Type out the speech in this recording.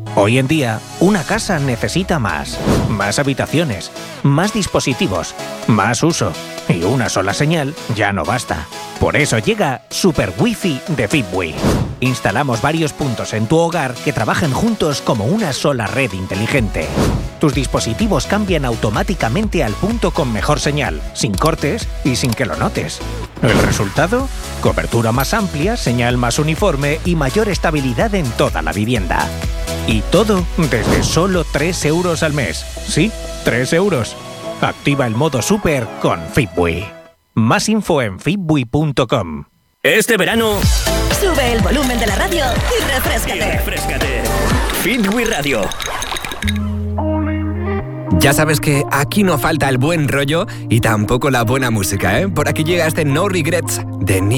Hoy en día, una casa necesita más. Más habitaciones, más dispositivos, más uso. Y una sola señal ya no basta. Por eso llega Super Wi-Fi de Fitwi. Instalamos varios puntos en tu hogar que trabajan juntos como una sola red inteligente. Tus dispositivos cambian automáticamente al punto con mejor señal, sin cortes y sin que lo notes. ¿El resultado? Cobertura más amplia, señal más uniforme y mayor estabilidad en toda la vivienda. Y todo desde solo 3 euros al mes. Sí, 3 euros. Activa el modo Super con Fitwi. Más info en fitwi.com. Este verano... Sube el volumen de la radio y refréscate. Fitwi Radio. Ya sabes que aquí no falta el buen rollo y tampoco la buena música, ¿eh? Por aquí llega este No Regrets de